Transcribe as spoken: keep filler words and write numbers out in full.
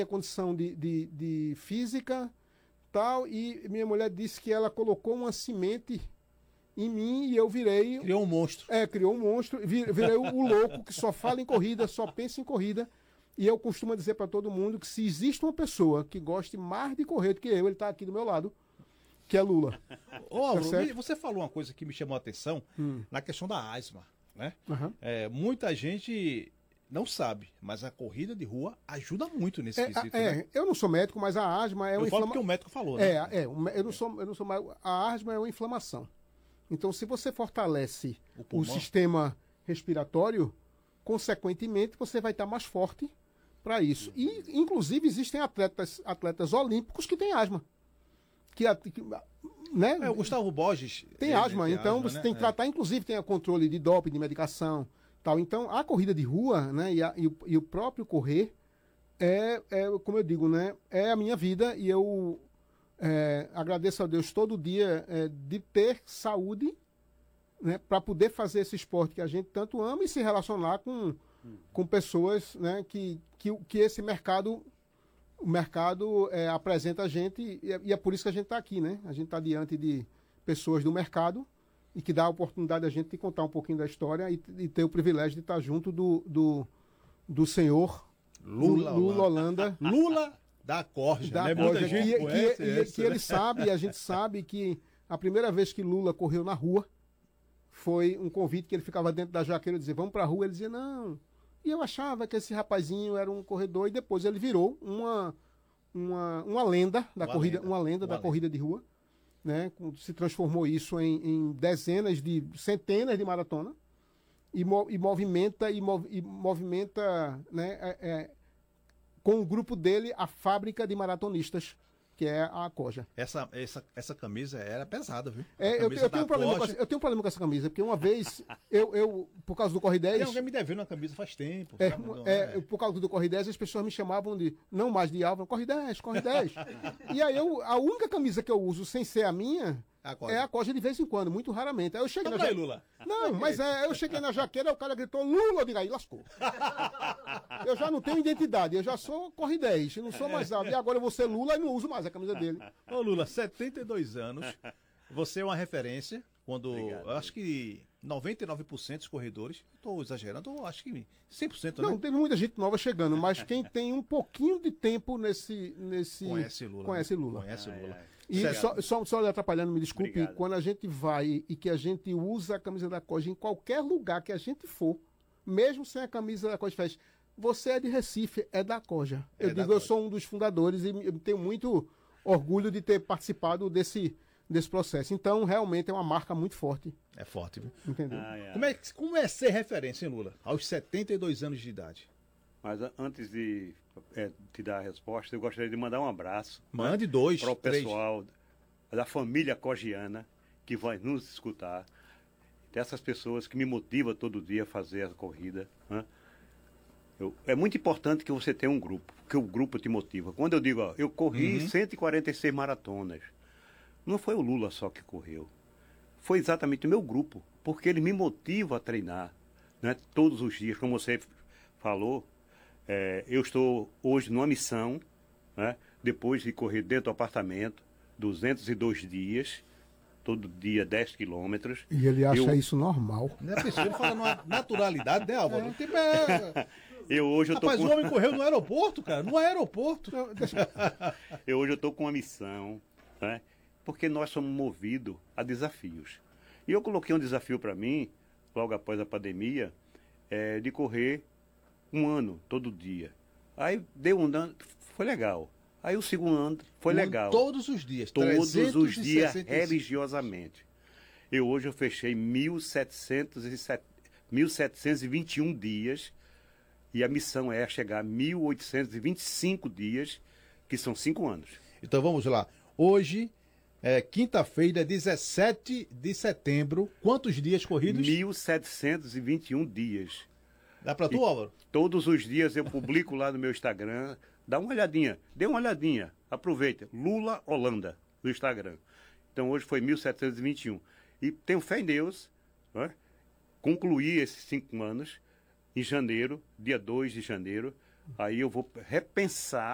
condição de, de, de física, tal, e minha mulher disse que ela colocou uma semente em mim e eu virei... Criou um monstro. É, criou um monstro, vir, virei o, o louco que só fala em corrida, só pensa em corrida, e eu costumo dizer para todo mundo que se existe uma pessoa que goste mais de correr do que eu, ele está aqui do meu lado, que é Lula. Ô, Álvaro, Tá me- você falou uma coisa que me chamou a atenção Hum. na questão da asma, né? Uhum. É, muita gente não sabe, mas a corrida de rua ajuda muito nesse É, quesito, é, né? eu não sou médico, mas a asma é Eu uma falo inflama... porque o médico falou, né? É, é, um- eu não sou, eu não sou mais. A asma é uma inflamação. Então, se você fortalece O o, pulmão. sistema respiratório, consequentemente, você vai estar mais forte para isso. E, inclusive, existem atletas, atletas olímpicos que têm asma. Que, a- que, né? É, o Gustavo Borges... Tem ele asma, então asma, você né? tem que É. tratar, inclusive tem o controle de doping, de medicação, tal. Então, a corrida de rua, né, e, a- e o, e o próprio correr é, é, como eu digo, né, é a minha vida e eu é, agradeço a Deus todo dia é, de ter saúde, né, para poder fazer esse esporte que a gente tanto ama e se relacionar com, com pessoas, né, que, que, que esse mercado o mercado é, apresenta a gente e é, e é por isso que a gente está aqui, né? A gente está diante de pessoas do mercado e que dá a oportunidade a gente de contar um pouquinho da história e, e ter o privilégio de estar junto do, do, do senhor Lula, Lula Holanda, Lula da Corja, da né? Corja, Muita que, gente que, conhece que, essa, que né? ele sabe, e a gente sabe que a primeira vez que Lula correu na rua foi um convite que ele ficava dentro da jaqueira e dizia, vamos para a rua. Ele dizia, não. E eu achava que esse rapazinho era um corredor e depois ele virou uma, uma, uma lenda da Uma corrida, lenda. uma lenda Uma da lenda. corrida de rua, né? Se transformou isso em, em dezenas de centenas de maratona e, mo- e movimenta e, mov- e movimenta, né, é- é, com o grupo dele a fábrica de maratonistas, que é a Coja. Essa, essa, essa camisa era pesada, viu? A É, eu, camisa eu tenho da um problema com Corja. essa, eu tenho um problema com essa camisa, porque uma vez, eu, eu por causa do Corre Tem dez, alguém me devendo uma camisa faz tempo. é, sabe? Não, é, eu, por causa do Corre dez, as pessoas me chamavam de, não mais de Álvaro, Corre dez, Corre dez. E aí eu, a única camisa que eu uso sem ser a minha A Corja. é a Coja de vez em quando, muito raramente. Aí eu cheguei Então na vai, ja- Lula. Não, mas é, eu cheguei na jaqueira, o cara gritou Lula, eu digo, aí lascou. Eu já não tenho identidade, eu já sou Corre dez, eu não sou mais nada. E agora eu vou ser Lula e não uso mais a camisa dele. Ô Lula, setenta e dois anos, você é uma referência, quando, eu acho que noventa e nove por cento dos corredores, estou exagerando, eu acho que cem por cento, Não, né? teve muita gente nova chegando, mas quem tem um pouquinho de tempo nesse. nesse Conhece Lula. Conhece né? Lula. Conhece Lula. E Certo. só, só, só lhe atrapalhando, me desculpe, Obrigado. quando a gente vai e que a gente usa a camisa da Coja em qualquer lugar que a gente for, mesmo sem a camisa da Coja Fest, você é de Recife, é da Coja. É Eu da digo, eu Coja. sou um dos fundadores e eu tenho muito orgulho de ter participado desse, desse processo. Então, realmente é uma marca muito forte, É forte, viu? entendeu? Ai, ai. Como é, que- como é ser referência, hein, Lula? Aos setenta e dois anos de idade. Mas a- antes de é, te dar a resposta, eu gostaria de mandar um abraço Mande dois, para o três. pessoal da família cogiana que vai nos escutar, dessas pessoas que me motivam todo dia a fazer a corrida. Né? Eu- é muito importante que você tenha um grupo, que o grupo te motiva. Quando eu digo, ó, eu corri Uhum. cento e quarenta e seis maratonas, não foi o Lula só que correu, foi exatamente o meu grupo, porque ele me motiva a treinar, né? Todos os dias, como você falou. É, eu estou hoje numa missão, né, depois de correr dentro do apartamento, duzentos e dois dias, todo dia dez quilômetros. E ele acha eu, isso normal. Não é pessoa, ele fala numa naturalidade, né, Álvaro? Tipo, é... eu hoje eu tô Rapaz, com, o homem correu no aeroporto, cara, no aeroporto. Não, deixa- eu hoje eu estou com uma missão, né, porque nós somos movidos a desafios. E eu coloquei um desafio para mim, logo após a pandemia, é, de correr um ano, todo dia. Aí deu um ano, foi legal. Aí o segundo ano foi legal. Todos os dias. Todos os dias, trezentos e sessenta e cinco. religiosamente. Eu hoje eu fechei mil setecentos e vinte e um dias e a missão é chegar a mil oitocentos e vinte e cinco dias, que são cinco anos. Então vamos lá. Hoje, é quinta-feira, dezessete de setembro. Quantos dias corridos? mil setecentos e vinte e um dias. Dá pra tu, Álvaro? Todos os dias eu publico lá no meu Instagram. Dá uma olhadinha, dê uma olhadinha. Aproveita. Lula Holanda no Instagram. Então hoje foi mil setecentos e vinte e um. E tenho fé em Deus, né? Concluí esses cinco anos em janeiro, dia dois de janeiro. Aí eu vou repensar